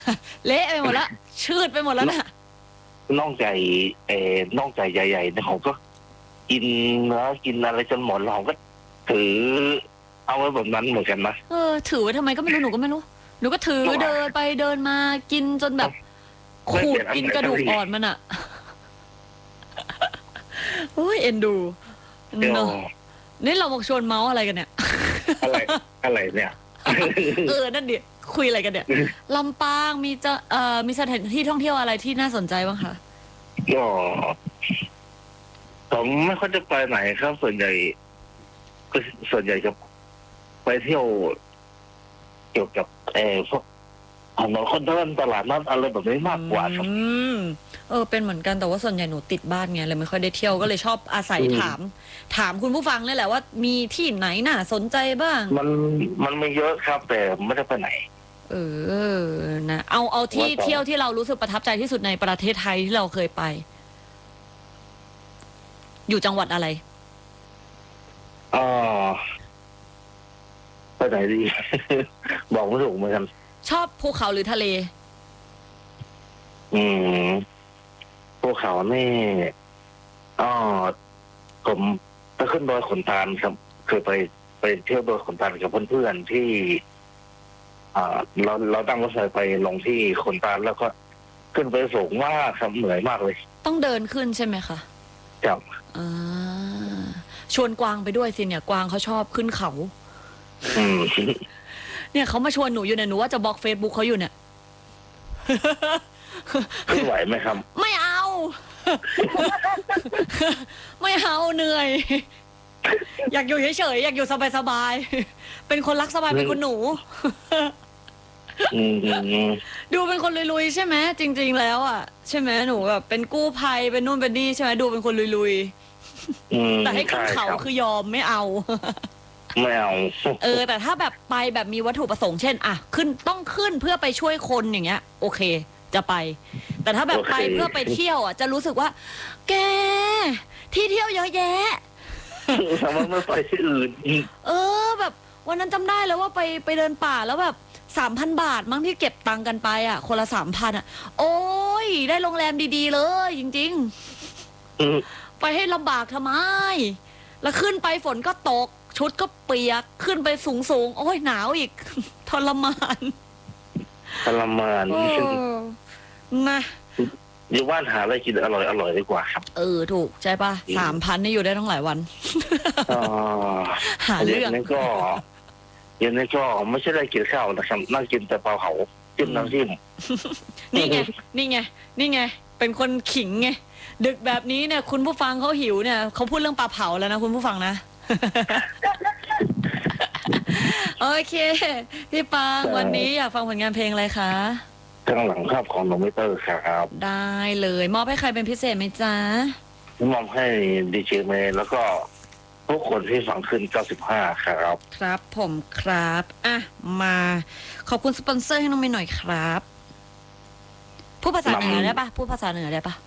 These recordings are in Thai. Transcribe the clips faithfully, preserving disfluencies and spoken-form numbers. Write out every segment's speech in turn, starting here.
เละไปหมดละชืดไปหมดแล้วนะน่องไก่เออน่องไก่ใหญ่ๆเนี่ยผมก็กินเนื้อกินอะไรจนหมดแล้วผมก็ถือเอาไว้แบบนั้นเหมือนกันนะเออถือไว้ทำไมก็ไม่รู้หนูก็ไม่รู้หนูก็ถือเดินไปเดินมากินจนแบบขูดกินกระดูกอ่อนมันอ่ะโอ้ยเอ็นดูเนาะนี่เราบอกชวนเมาส์อะไรกันเนี่ยอะไรอะไรเนี่ยเออนั่นดิคุยอะไรกันเนี่ยลำปางมีจะเอ่อมีสถานที่ท่องเที่ยวอะไรที่น่าสนใจบ้างคะก็ผมไม่ค่อยจะไปไหนครับส่วนใหญ่ก็ส่วนใหญ่จะไปเที่ยวเกี่ยวกับเออพวกถนนคนเดินตลาดนัดอะไรแบบนี้มากกว่าครับอืมเออเป็นเหมือนกันแต่ว่าส่วนใหญ่หนูติดบ้านไงเลยไม่ค่อยได้เที่ยวก็เลยชอบอาศัยถามถามคุณผู้ฟังเลยแหละว่ามีที่ไหนน่าสนใจบ้างมันมันไม่เยอะครับแต่ไม่ได้ไปไหนเออนะเอาเอาที่เที่ยวที่เรารู้สึกประทับใจที่สุดในประเทศไทยที่เราเคยไปอยู่จังหวัดอะไรอ๋อไปไหนดี บอกไม่ถูกเหมือนกันชอบภูเขาหรือทะเลอืมภูเขานี่อ๋อผมไปขึ้นดอยขุนตาลครับเคยไปไปเที่ยวดอยขุนตาลกับเพื่อนๆที่อ่าเราเราตั้งรถไฟไปลงที่ขุนตาลแล้วก็ขึ้นไปสูงมากครับเหนื่อยมากเลยต้องเดินขึ้นใช่ไหมคะครับอ่าชวนกวางไปด้วยสิเนี่ยกวางเขาชอบขึ้นเขาอืมเนี่ยเขามาชวนหนูอยู่เนี่ยหนูว่าจะบล็อกเฟซบุ๊กเขาอยู่เนี่ยขึ้นไหวไหมครับไม่เอาไม่เอาเหนื่อยอยากอยู่เฉยๆอยากอยู่สบายๆเป็นคนรักสบายเป็นคนหนูดูเป็นคนลุยๆใช่ไหมจริงๆแล้วอ่ะใช่ไหมหนูแบบเป็นกู้ภัยเป็นนู่นเป็นนี่ใช่ไหมดูเป็นคนลุยๆแต่ให้ขึ้นเขาคือยอมไม่เอาไม่เอาเออแต่ถ้าแบบไปแบบมีวัตถุประสงค์เช่นอ่ะขึ้นต้องขึ้นเพื่อไปช่วยคนอย่างเงี้ยโอเคจะไปแต่ถ้าแบบไปเพื่อไปเที่ยวอ่ะจะรู้สึกว่าแกที่เที่ยวเยอะแยะทำไมไม่ไปที่อื่นเออแบบวันนั้นจำได้แล้วว่าไปไปเดินป่าแล้วแบบสามพันบาทมั้งที่เก็บตังค์กันไปอ่ะคนละสามพันอ่ะโอ้ยได้โรงแรมดีๆเลยจริงๆไปให้ลำบากทำไมแล้วขึ้นไปฝนก็ตกชุดก็เปียกขึ้นไปสูงๆโอ้ยหนาวอีกทรมานทรมานนะอยู่บ้านหาอะไรกินอร่อยอร่อยดีกว่าครับเออถูกใช่ปะสามพันนี่อยู่ได้ทั้งหลายวันหาเรื่องนี่ก็เย็นนี้ก็ไม่ใช่ได้กินข้าวนะครับนั่งกินแต่ปลาเผาจิ้มน้ำจิ้มนี่ไงนี่ไงนี่ไงเป็นคนขิงไงดึกแบบนี้เนี่ยคุณผู้ฟังเขาหิวเนี่ยเขาพูดเรื่องปลาเผาแล้วนะคุณผู้ฟังนะโอเคพี่ปางวันนี้อยากฟังผลงานเพลงอะไรคะข้างหลังภาพของโนมิเตอร์ครับได้เลยมอบให้ใครเป็นพิเศษไหมจ๊ะมอบให้ดีเจเมย์แล้วก็ทุกคนที่ฟังขึ้นเก้าสิบห้าครับครับผมครับอ่ะมาขอบคุณสปอนเซอร์ให้น้องเมย์หน่อยครับพูดภาษาเหนือได้ปะพูดภาษาเหนือได้ปะ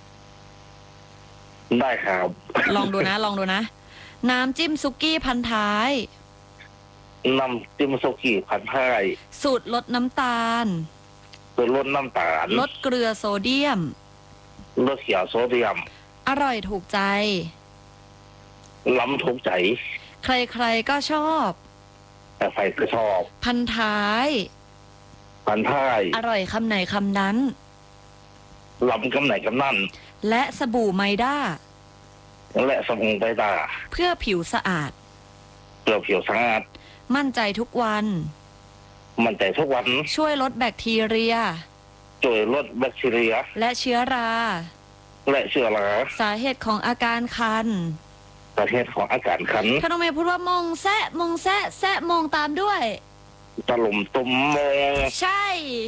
ได้ครับลองดูนะลองดูนะน้ำจิ้มซุกี้พันท้ายน้ำจิ้มซุกี้พันท้ายสูตรลดน้ำตาลสูตรลดน้ำตาลลดเกลือโซเดียมลดเกลือโซเดียมอร่อยถูกใจล้ำถูกใจใครๆก็ชอบแต่ใครก็ชอบพันท้ายพันท้ายอร่อยคำไหนคำนั้นล้ำคำไหนคำนั้นและสบู่ไมด้าและสบู่ไมด้าเพื่อผิวสะอาดเพื่อผิวสะอาดมั่นใจทุกวันมั่นใจทุกวันช่วยลดแบคทีเรียช่วยลดแบคทีเรียและเชื้อราและเชื้อราสาเหตุของอาการคันสาเหตุของอาการคันถ้าน้องเมย์พูดว่ามองแซะมองแซะแซะมองตามด้วยตะลุ่มตุ่มมองใช่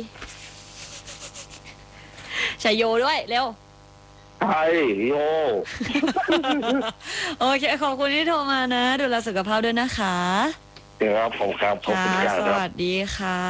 ใช่โยด้วยเร็วใช่โยโอเคขอบคุณที่โทรมานะดูแลสุขภาพด้วยนะคะครับผมครับขอบคุณครับสวัสดีค่ะ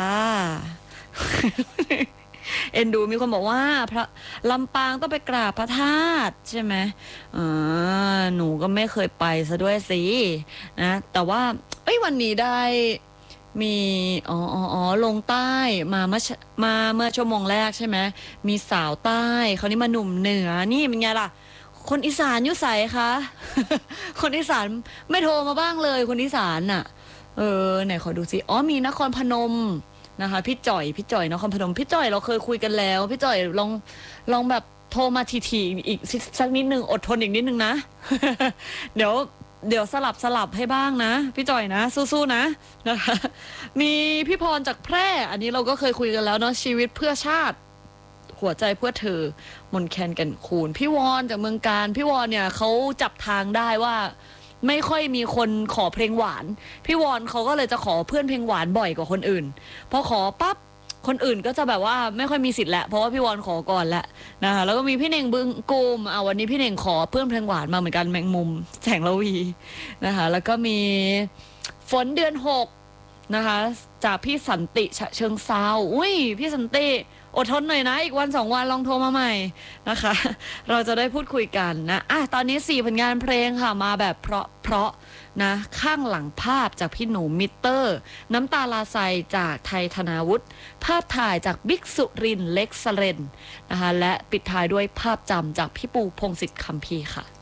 เอ็นดูมีคนบอกว่าพระลำปางต้องไปกราบพระธาตุใช่ไหมอ่าหนูก็ไม่เคยไปซะด้วยสินะแต่ว่าเอ้ยวันนี้ได้มีอ๋ออ๋ออ๋อลงใต้มาเมื่อชมาเมื่อชั่วโมงแรกใช่ไหมมีสาวใต้คราวนี้มาหนุ่มเหนือนี่เป็นไงล่ะคนอีสานอยู่ใสคะ คนอีสานไม่โทรมาบ้างเลยคนอีสานน่ะเออไหนขอดูสิอ๋อมีนครพนมนะคะพี่จ่อยพี่จ่อยนครพนมพี่จ่อยเราเคยคุยกันแล้วพี่จ่อยลองลองแบบโทรมาทีๆอีกสักนิดนึงอดทนอีกนิดนึงนะ เดี๋ยวเดี๋ยวสลับสลับให้บ้างนะพี่จ่อยนะสู้ๆนะนะคะมีพี่พรจากแพร่อันนี้เราก็เคยคุยกันแล้วเนาะชีวิตเพื่อชาติหัวใจเพื่อเธอมนแคนกันคูณพี่วอนจากเมืองการพี่วอนเนี่ยเขาจับทางได้ว่าไม่ค่อยมีคนขอเพลงหวานพี่วอนเขาก็เลยจะขอเพื่อนเพลงหวานบ่อยกว่าคนอื่นพอขอปั๊บคนอื่นก็จะแบบว่าไม่ค่อยมีสิทธิ์แหละเพราะว่าพี่วอนขอก่อนแหละนะคะแล้วก็มีพี่เน่งบึงกูมอ่ะวันนี้พี่เน่งขอเพื่อนเพลงหวานมาเหมือนกันแมงมุมแสงระวีนะคะแล้วก็มีฝนเดือนหกนะคะจากพี่สันติฉะเชิงเซาอุ้ยพี่สันติอดทนหน่อยนะอีกวันสองวันลองโทรมาใหม่นะคะเราจะได้พูดคุยกันนะอ่ะตอนนี้สี่ผลงานเพลงค่ะมาแบบเพราะเพราะนะข้างหลังภาพจากพี่หนูมิเตอร์น้ำตาลาไซจากไทยธนาวุฒิภาพถ่ายจากบิ๊กสุรินทร์เล็กสเรนนะคะและปิดท้ายด้วยภาพจำจากพี่ปูพงศิษฐ์คัมภีร์ค่ะ